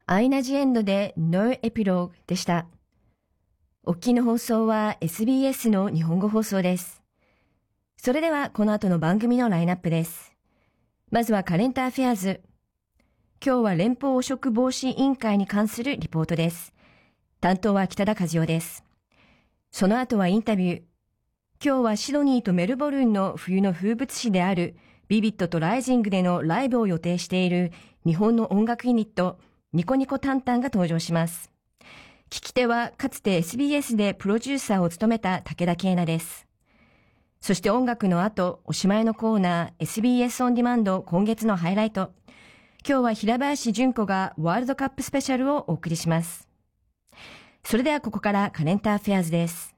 アイナ・ジ・エンドで No Epilogue でした。お聞きの放送は SBS の日本語放送です。それではこの後の番組のラインナップです。まずはカレントアフェアーズ。今日は連邦汚職防止委員会に関するリポートです。担当は北田和代です。その後はインタビュー。今日はシドニーとメルボルンの冬の風物詩であるビビットとライジングでのライブを予定している日本の音楽ユニットニコニコタンタンが登場します。聞き手はかつて SBS でプロデューサーを務めた武田圭奈です。そして音楽の後、おしまいのコーナー SBS オンディマンド今月のハイライト。今日は平林純子がワールドカップスペシャルをお送りします。それではここからカレントアフェアーズです。